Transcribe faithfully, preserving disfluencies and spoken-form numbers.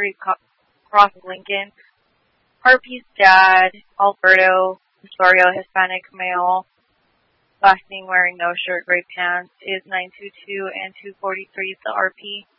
Street Cross Lincoln. Harpy's dad, Alberto Osorio, Hispanic male, last name wearing no shirt, gray pants, is nine two two and two forty-three is the R P.